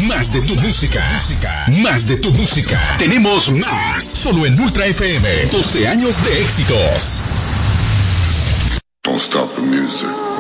Más de tu música. Más de tu música. Tenemos más. Solo en Ultra FM. 12 años de éxitos. Don't stop the music.